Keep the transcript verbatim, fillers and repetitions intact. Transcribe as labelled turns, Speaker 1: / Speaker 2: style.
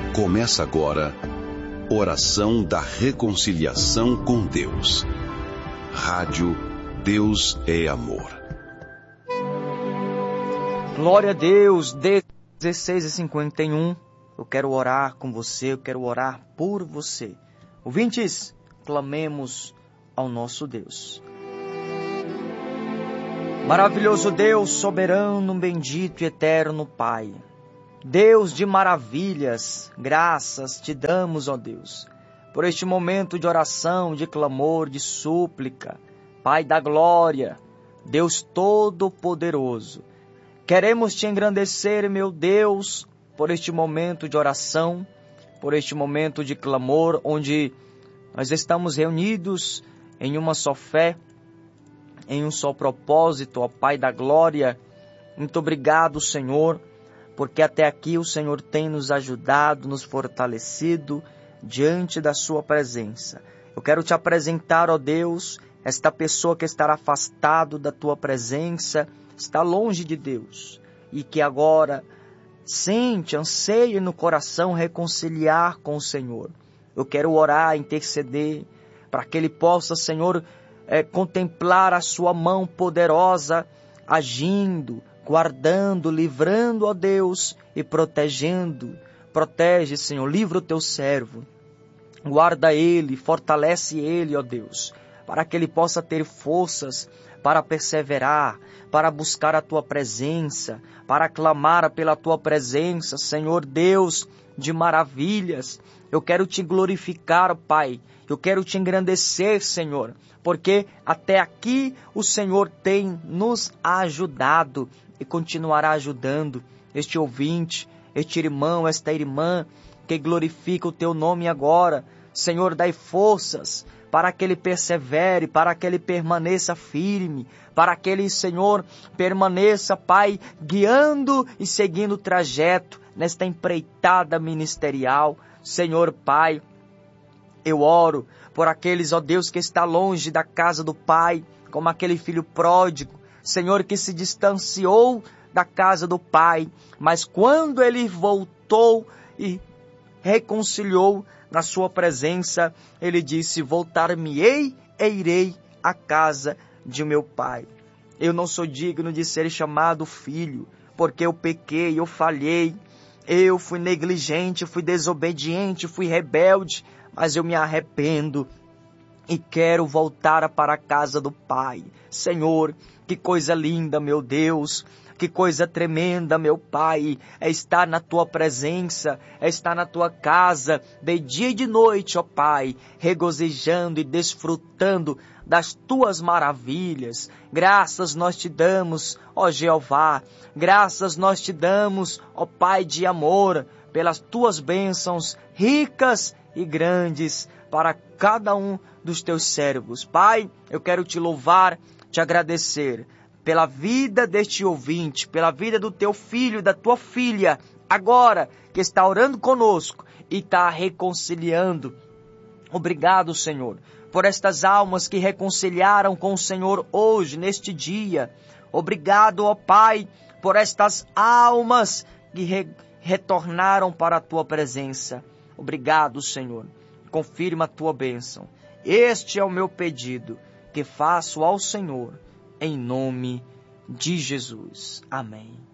Speaker 1: Começa agora, Oração da Reconciliação com Deus. Rádio Deus é Amor.
Speaker 2: Glória a Deus, dezesseis e cinquenta e um. Eu quero orar com você, eu quero orar por você. Ouvintes, clamemos ao nosso Deus. Maravilhoso Deus, soberano, bendito e eterno Pai. Deus de maravilhas, graças te damos, ó Deus, por este momento de oração, de clamor, de súplica. Pai da glória, Deus todo-poderoso, queremos te engrandecer, meu Deus, por este momento de oração, por este momento de clamor, onde nós estamos reunidos em uma só fé, em um só propósito, ó Pai da glória. Muito obrigado, Senhor, porque até aqui o Senhor tem nos ajudado, nos fortalecido diante da sua presença. Eu quero te apresentar, ó Deus, esta pessoa que estará afastado da tua presença, está longe de Deus, e que agora sente, anseia no coração reconciliar com o Senhor. Eu quero orar, interceder, para que ele possa, Senhor, é, contemplar a sua mão poderosa, agindo, guardando, livrando, ó Deus, e protegendo. Protege, Senhor, livra o teu servo. Guarda ele, fortalece ele, ó Deus, para que ele possa ter forças para perseverar, para buscar a tua presença, para clamar pela tua presença, Senhor Deus de maravilhas. Eu quero te glorificar, Pai. Eu quero te engrandecer, Senhor, porque até aqui o Senhor tem nos ajudado e continuará ajudando este ouvinte, este irmão, esta irmã, que glorifica o teu nome agora. Senhor, dai forças para que ele persevere, para que ele permaneça firme, para que ele, Senhor, permaneça, Pai, guiando e seguindo o trajeto nesta empreitada ministerial. Senhor, Pai, eu oro por aqueles, ó Deus, que está longe da casa do Pai, como aquele filho pródigo, Senhor, que se distanciou da casa do Pai, mas quando ele voltou e reconciliou na sua presença, ele disse: voltar-me-ei e irei à casa de meu Pai. Eu não sou digno de ser chamado filho, porque eu pequei, eu falhei, eu fui negligente, fui desobediente, fui rebelde, mas eu me arrependo e quero voltar para a casa do Pai. Senhor, que coisa linda, meu Deus, que coisa tremenda, meu Pai, é estar na tua presença, é estar na tua casa, de dia e de noite, ó Pai, regozijando e desfrutando das tuas maravilhas. Graças nós te damos, ó Jeová, graças nós te damos, ó Pai de amor, pelas tuas bênçãos ricas e grandes para cada um dos teus servos. Pai, eu quero te louvar, te agradecer pela vida deste ouvinte, pela vida do teu filho, da tua filha, agora que está orando conosco e está reconciliando. Obrigado, Senhor, por estas almas que reconciliaram com o Senhor hoje, neste dia. Obrigado, ó Pai, por estas almas que re- retornaram para a tua presença. Obrigado, Senhor. Confirma a tua bênção. Este é o meu pedido que faço ao Senhor, em nome de Jesus. Amém.